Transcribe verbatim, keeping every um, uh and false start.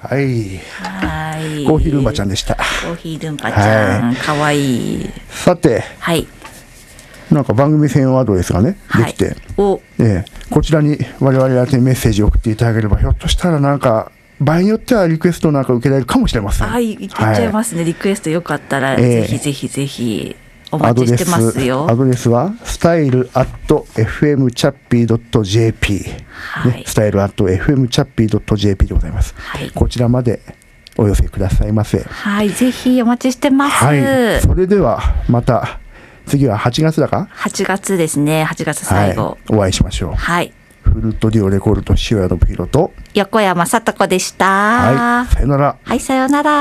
はい。 はい。 コーヒールンバちゃんでした。 コーヒールンバちゃん、かわいい。 さて、 はい。 なんか番組専用アドレスがね、できて、はい、おえー、こちらに我々宛てにメッセージを送っていただければ、ひょっとしたらなんか、場合によってはリクエストなんか受けられるかもしれません。 はい、いけちゃいますね。はい、リクエストよかったら、えー、ぜひぜひぜひお待ちしてますよ。 アドレスはスタイルアット エフエムチャッピードットジェーピー、はい、ね、スタイルアット エフエムチャッピードットジェーピー でございます。はい、こちらまでお寄せくださいませ。 はい、ぜひお待ちしてます。 はい、それではまた次ははちがつだか？ はちがつですね。はちがつ最後、 はい、お会いしましょう。 はい。 フルートデュオレコールと塩谷信弘と横山さと子でした。 はい、さよなら。 はい、さよなら。